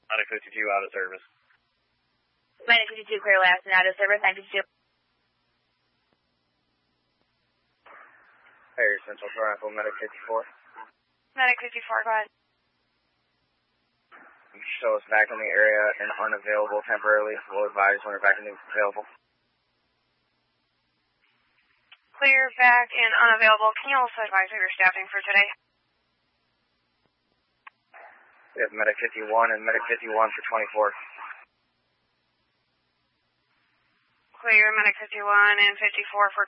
Medic 52 out of service. Medic 52, clear last and out of service, 952. Harrier Central Toronto, Medic 54. Medic 54, go ahead. Show us back in the area and unavailable temporarily. We'll advise when we're back in the available. Clear, back, and unavailable. Can you also advise of your staffing for today? We have Medic 51 and Medic 51 for 24. Clear, Medic 51 and 54 for